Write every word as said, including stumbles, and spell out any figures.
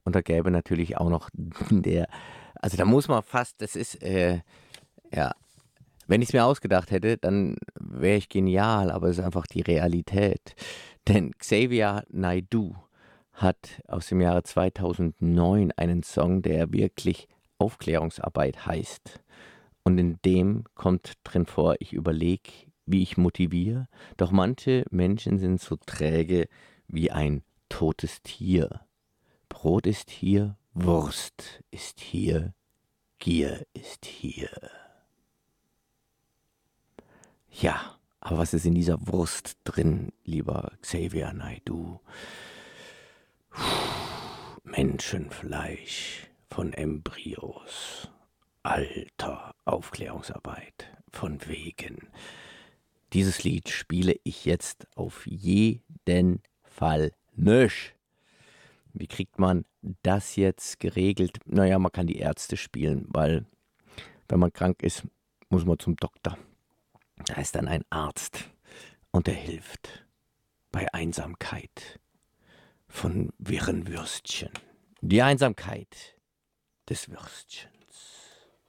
Und da gäbe natürlich auch noch der also, da muss man fast das ist, äh ja, wenn ich's mir ausgedacht hätte, dann wäre ich genial, aber es ist einfach die Realität. Denn Xavier Naidoo hat aus dem Jahre zweitausendneun einen Song, der wirklich Aufklärungsarbeit heißt. Und in dem kommt drin vor: „Ich überlege, wie ich motiviere, doch manche Menschen sind so träge wie ein totes Tier. Brot ist hier, Wurst ist hier, Gier ist hier.“ Ja, aber was ist in dieser Wurst drin, lieber Xavier Naidoo? Menschenfleisch von Embryos. Alter, Aufklärungsarbeit von wegen. Dieses Lied spiele ich jetzt auf jeden Fall nicht. Wie kriegt man das jetzt geregelt? Na ja, man kann die Ärzte spielen, weil wenn man krank ist, muss man zum Doktor. Da ist dann ein Arzt und der hilft bei Einsamkeit von wirren Würstchen. Die Einsamkeit des Würstchen.